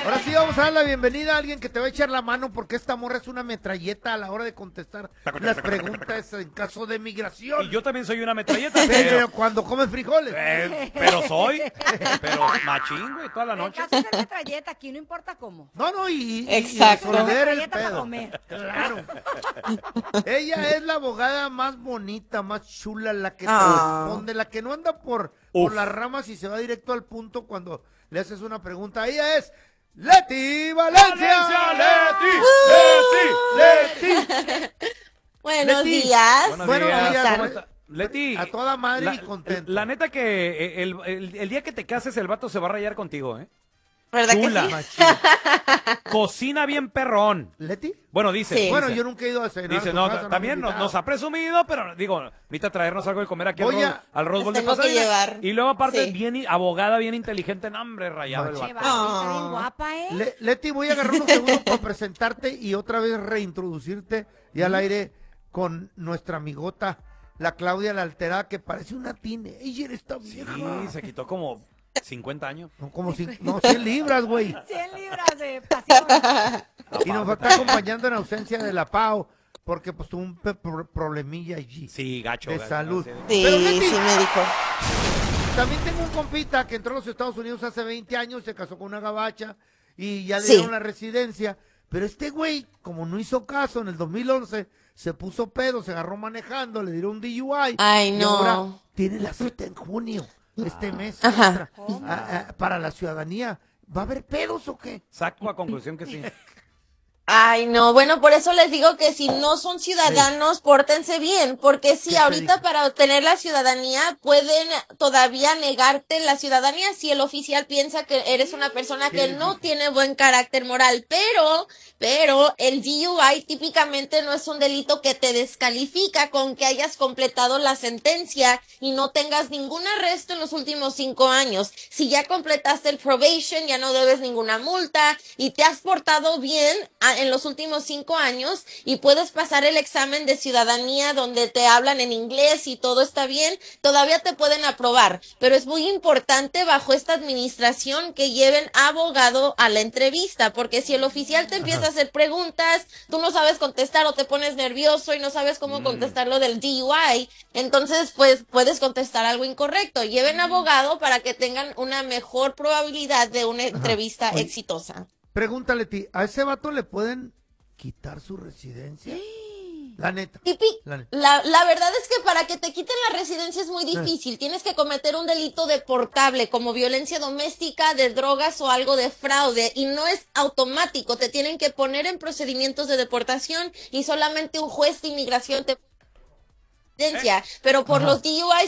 Ahora sí vamos a dar la bienvenida a alguien que te va a echar la mano porque esta morra es una metralleta a la hora de contestar las preguntas en caso de migración. Y yo también soy una metralleta. Pero cuando comes frijoles. Pero machín, güey, toda la noche. El caso es ser metralleta, aquí no importa cómo. No, y Exacto. resolver el Metralleta para pedo. comer. Claro. Ella es la abogada más bonita, más chula, la que te Ah. responde, la que no anda por las ramas y se va directo al punto cuando le haces una pregunta. Ella es Leti Valencia. Leti. Buenos Leti. días. Buenos días. ¿cómo está? Leti. A toda madre y contento. La neta que el día que te cases el vato se va a rayar contigo, ¿eh? ¿Verdad Chula. que sí? Cocina bien perrón. ¿Leti? Bueno, dice. Sí. Bueno, yo nunca he ido a cenar. Dice, a su no, casa, también me han nos ha presumido, pero digo, necesita traernos algo de comer aquí Voy al Rose Bowl de tengo que Pasadena. llevar. Y luego aparte, Sí. abogada bien inteligente, no, hombre, rayado el Machín. vato. Che, va, está bien guapa, ¿eh? Leti, voy a agarrar unos segundos para presentarte y otra vez reintroducirte y al aire con nuestra amigota, la Claudia la Alterada, que parece una teenager esta vieja. Sí, se quitó como 50 años. No, como 100 libras, güey. 100 libras de pasión. Y nos va a estar acompañando en ausencia de la Pau, porque pues tuvo un problemilla allí. Sí, gacho. De gacho, salud. Sí, Pero, Leti, sí me dijo. también tengo un compita que entró a los Estados Unidos hace 20 años, se casó con una gabacha y ya le Sí. dieron la residencia. Pero este güey, como no hizo caso, en el 2011 se puso pedo, se agarró manejando, le dieron un DUI. Ay, y no. ahora tiene la cita en junio, este mes, Ajá. para la ciudadanía. ¿Va a haber pedos o qué? Saco a conclusión que sí. Ay, no, bueno, por eso les digo que si no son ciudadanos, pórtense bien, porque si ¿Qué te ahorita dijo? para obtener la ciudadanía pueden todavía negarte la ciudadanía si el oficial piensa que eres una persona que no tiene buen carácter moral, pero el DUI típicamente no es un delito que te descalifica con que hayas completado la sentencia y no tengas ningún arresto en los últimos 5 años. Si ya completaste el probation, ya no debes ninguna multa y te has portado bien en los últimos 5 años y puedes pasar el examen de ciudadanía donde te hablan en inglés y todo está bien, todavía te pueden aprobar. Pero es muy importante bajo esta administración que lleven abogado a la entrevista, porque si el oficial te empieza a hacer preguntas, tú no sabes contestar o te pones nervioso y no sabes cómo contestar lo del DUI, entonces pues puedes contestar algo incorrecto. Lleven abogado para que tengan una mejor probabilidad de una entrevista Oye, exitosa. Pregúntale, ¿a ese vato le pueden quitar su residencia? La neta. La neta. La verdad es que para que te quiten la residencia es muy difícil. Tienes que cometer un delito deportable como violencia doméstica, de drogas o algo de fraude y no es automático. Te tienen que poner en procedimientos de deportación y solamente un juez de inmigración te... Pero por los DUIs